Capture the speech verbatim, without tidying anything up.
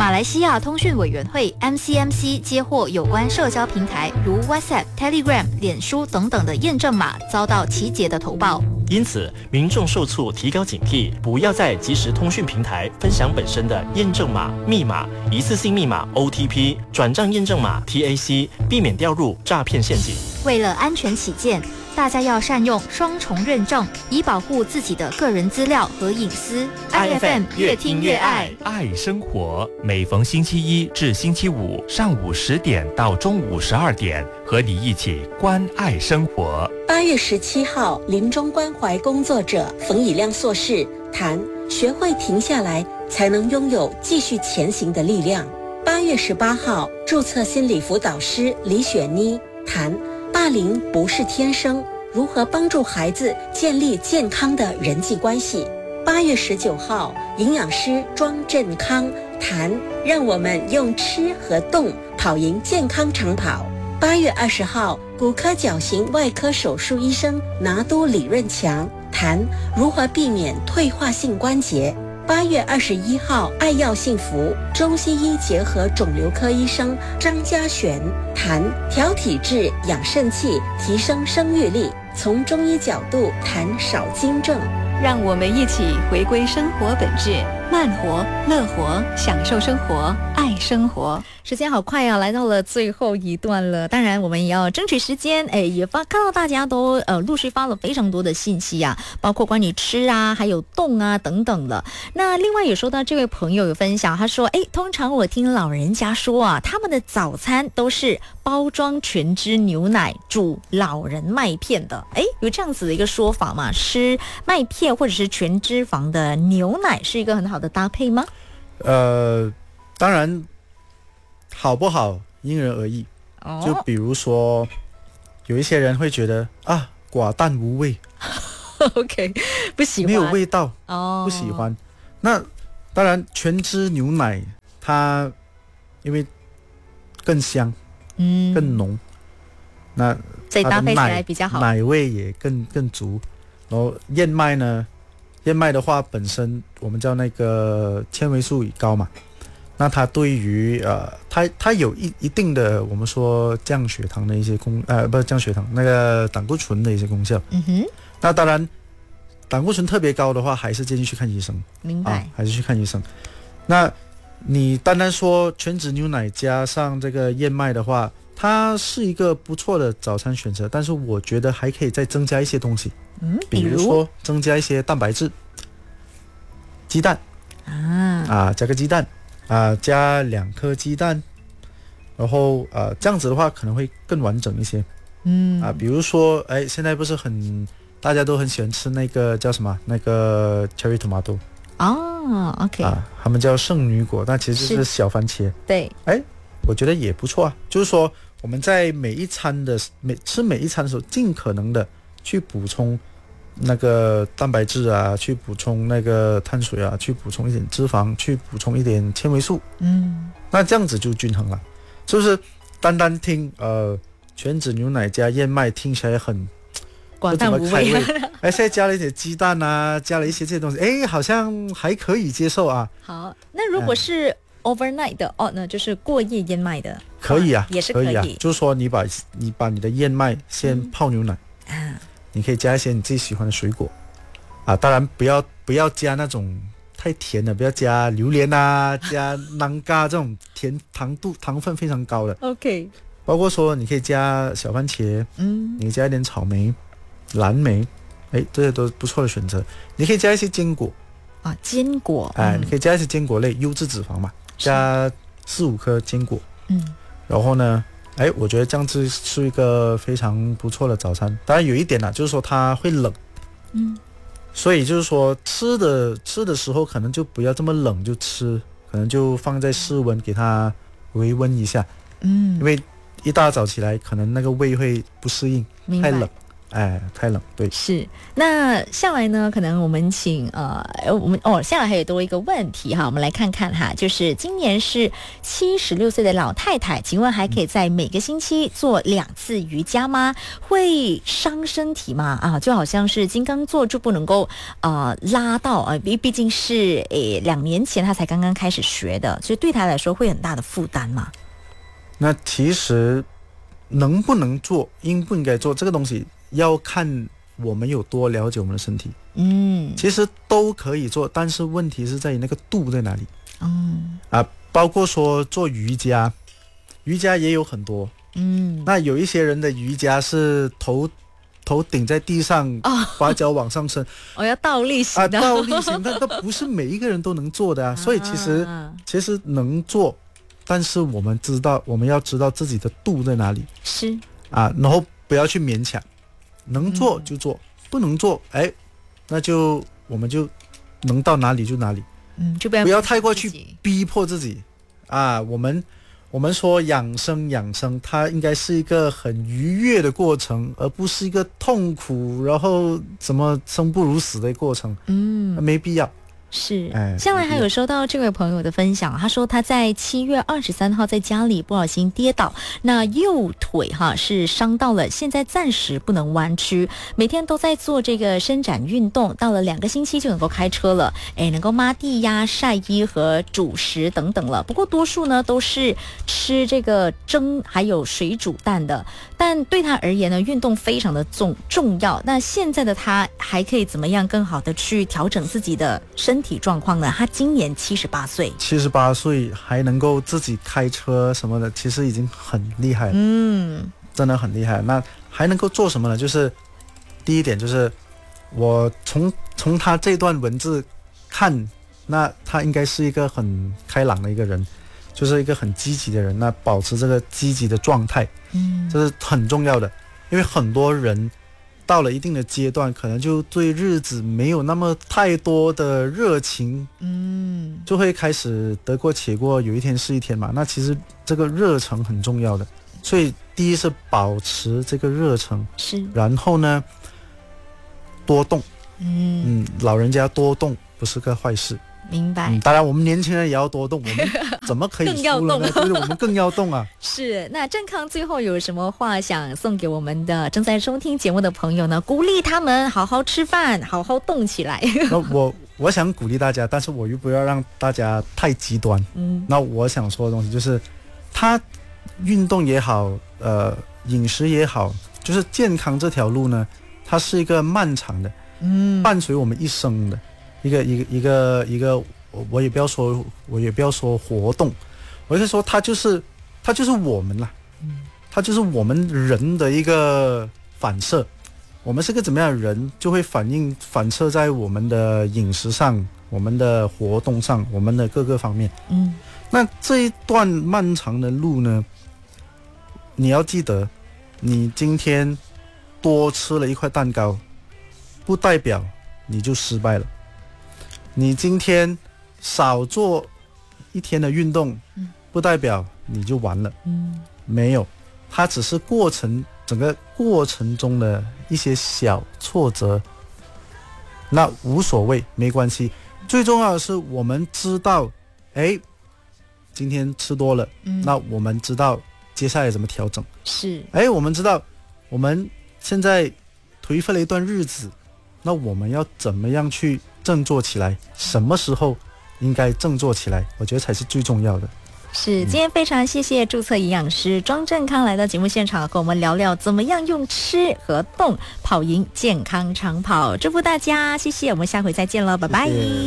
马来西亚通讯委员会 M C M C 接获有关社交平台如 WhatsApp、Telegram、脸书等等的验证码遭到奇杰的投报。 因此，民众受促提高警惕，不要在即时通讯平台分享本身的验证码、密码、一次性密码 O T P、转账验证码 T A C， 避免掉入诈骗陷阱。 为了安全起见，大家要善用双重认证，以保护自己的个人资料和隐私。I F M 越听越爱， 爱生活。每逢星期一至星期五上午十点到中午十二点，和你一起关爱生活。 八月十七号，临终关怀工作者冯以亮硕士谈学会停下来，才能拥有继续前行的力量。八月十八号，注册心理辅导师李雪妮谈霸凌不是天生，如何帮助孩子建立健康的人际关系。八月十九号，营养师庄振康谈让我们用吃和动跑赢健康长跑。八月二十号，骨科矫形外科手术医生拿督李润强谈如何避免退化性关节。八月二十一号，爱药幸福中西医结合肿瘤科医生张家璇谈调体质、养肾气、提升生育力，从中医角度谈少精症。 让我们一起回归生活本质，慢活、乐活，享受生活，爱生活。 时间好快啊，来到了最后一段了。当然，我们也要争取时间。哎，也发看到大家都呃陆续发了非常多的信息啊，包括关于吃啊，还有动啊等等的。那另外也说到这位朋友有分享，他说：哎，通常我听老人家说啊，他们的早餐都是包装全脂牛奶煮老人麦片的。哎，有这样子的一个说法吗？吃麦片或者是全脂肪的牛奶是一个很好的搭配吗？ 呃，当然。好不好因人而异，哦、就比如说有一些人会觉得啊寡淡无味 OK 不喜欢， 没有味道、 哦、 不喜欢。那当然全脂牛奶它因为更香、嗯、更浓，那所以搭配起来比较好， 奶味也更更足。然后燕麦呢，燕麦的话本身我们叫那个纤维素高嘛，那它对于呃，它它有一一定的我们说降血糖的一些功呃，不是降血糖，那个胆固醇的一些功效。 嗯哼。 那当然，胆固醇特别高的话，还是建议去看医生。 明白。 啊、还是去看医生。那你单单说全脂牛奶加上这个燕麦的话，它是一个不错的早餐选择，但是我觉得还可以再增加一些东西。 嗯， 比如说增加一些蛋白质，鸡蛋啊啊，加个鸡蛋。啊，加两颗鸡蛋，然后呃，这样子的话可能会更完整一些。 嗯啊，比如说，哎，现在不是很大家都很喜欢吃那个叫什么？那个 cherry tomato。 哦 ，OK。 啊，他们叫圣女果，那其实就是小番茄。 对。 哎，我觉得也不错啊。就是说，我们在每一餐的每吃每一餐的时候，尽可能的去补充那个蛋白质啊，去补充那个碳水啊，去补充一点脂肪，去补充一点纤维素。 嗯， 那这样子就均衡了，是不是？单单听呃全脂牛奶加燕麦听起来很寡淡无味， 哎，现在加了一点鸡蛋啊，加了一些这些东西，哎，好像还可以接受啊。 好，那如果是 overnight 的哦，那就是过夜燕麦的， 可以啊， 也是可以。 可以啊，就是说你把你把你的燕麦先泡牛奶。 嗯你可以加一些你自己喜欢的水果，啊，当然不要不要加那种太甜的，不要加榴莲啊，加南瓜这种甜糖度糖分非常高的。 OK， 包括说你可以加小番茄， 嗯， 你加一点草莓、蓝莓，哎，这些都是不错的选择。你可以加一些坚果啊，坚果， 哎、 嗯， 你可以加一些坚果类，优质脂肪嘛，加四五颗坚果， 嗯， 然后呢？哎，我觉得这样子是一个非常不错的早餐。当然有一点啦，就是说它会冷， 嗯， 所以就是说吃的吃的时候可能就不要这么冷就吃，可能就放在室温给它微温一下， 嗯， 因为一大早起来可能那个胃会不适应，太冷哎，太冷，对。 是，那下来呢？可能我们请呃，我们哦，下来还有多一个问题哈，我们来看看哈，就是今年是七十六岁的老太太，请问还可以在每个星期做两次瑜伽吗？会伤身体吗？啊，就好像是金刚座就不能够呃拉到啊，毕毕竟是诶两年前她才刚刚开始学的，所以对她来说会很大的负担嘛。 那其实能不能做，应不应该做这个东西，要看我们有多了解我们的身体。 嗯， 其实都可以做，但是问题是在于那个度在哪里。 嗯啊，包括说做瑜伽，瑜伽也有很多。 嗯， 那有一些人的瑜伽是头头顶在地上， 哦， 把脚往上伸， 我要倒立型啊， 的， 倒立型，但都不是每一个人都能做的啊。所以其实啊其实能做，但是我们知道，我们要知道自己的度在哪里是啊，然后不要去勉强，能做就做，嗯、不能做，哎，那就我们就能到哪里就哪里， 嗯，就不要不要太过去逼迫自己啊。我们我们说养生养生，它应该是一个很愉悦的过程，而不是一个痛苦然后怎么生不如死的过程， 嗯， 没必要。 是， 哎， 向来还有收到这位朋友的分享，他说他在七月二十三号在家里不小心跌倒，那右腿哈是伤到了，现在暂时不能弯曲，每天都在做这个伸展运动，到了两个星期就能够开车了，哎，能够抹地呀、晒衣和主食等等了。不过多数呢都是吃这个蒸还有水煮蛋的，但对他而言呢，运动非常的重重要。那现在的他还可以怎么样更好的去调整自己的身体？体状况呢？他今年七十八岁， 七十八岁还能够自己开车什么的，其实已经很厉害了。 嗯， 真的很厉害。那还能够做什么呢？就是第一点，就是我从从他这段文字看，那他应该是一个很开朗的一个人，就是一个很积极的人。那保持这个积极的状态，嗯，这是很重要的，因为很多人到了一定的阶段，可能就对日子没有那么太多的热情，嗯，就会开始得过且过，有一天是一天嘛。那其实这个热忱很重要的，所以第一是保持这个热忱， 是， 然后呢，多动， 嗯嗯，老人家多动不是个坏事。 明白、 嗯，当然我们年轻人也要多动，我们怎么可以输了呢？就是我们更要动啊。 是，那郑康最后有什么话想送给我们的正在收听节目的朋友呢？鼓励他们好好吃饭，好好动起来。 那我我想鼓励大家，但是我又不要让大家太极端。嗯，那我想说的东西就是，他运动也好，呃，饮食也好，就是健康这条路呢，它是一个漫长的，嗯，伴随我们一生的。一个一个一个一个，我我也不要说，我也不要说活动，我是说它就是它就是我们啦，它就是我们人的一个反射。我们是个怎么样的人，就会反映反射在我们的饮食上、我们的活动上、我们的各个方面。嗯，那这一段漫长的路呢，你要记得，你今天多吃了一块蛋糕，不代表你就失败了。你今天少做一天的运动，嗯、不代表你就完了。嗯，没有，它只是过程，整个过程中的一些小挫折，那无所谓，没关系。最重要的是，我们知道，哎，今天吃多了，嗯、那我们知道接下来怎么调整。 是， 哎，我们知道，我们现在颓废了一段日子，那我们要怎么样去振作起来？什么时候应该振作起来？我觉得才是最重要的。 是，今天非常谢谢注册营养师庄正康来到节目现场，和我们聊聊怎么样用吃和动跑赢健康长跑。祝福大家，谢谢，我们下回再见了，拜拜。谢谢。